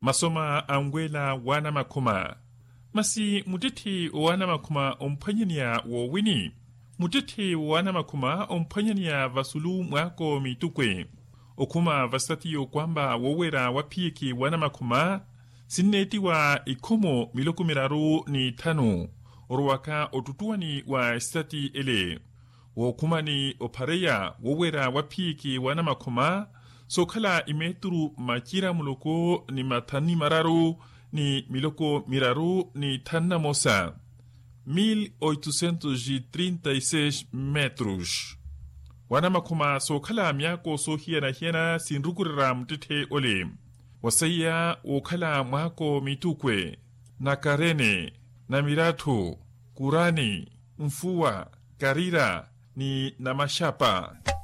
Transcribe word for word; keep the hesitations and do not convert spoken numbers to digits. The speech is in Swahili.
masoma angwela wana makoma masi mutete wana makoma omphwanyania wowini mutete wana makoma omphwanyania vasulu mwako mitukwe okuma vasatiyo kwamba wowera wapiki wana makoma sinnetiwa ikomo miloko miraru ni tano orwaka otutuani wa stati ele wokumani opareya wowera wapiki wana makoma sokhala imeturu makira muloko ni matani mararu ni miloko miraru ni tanna mosa mil oitocentos e trinta e seis metros. Wana makoma sokhala myako so hiena hiena sinrukurira mtete ole wasaya wokhala mwako mitukwe na karene na miratu kurani mfuwa karira ni namashapa.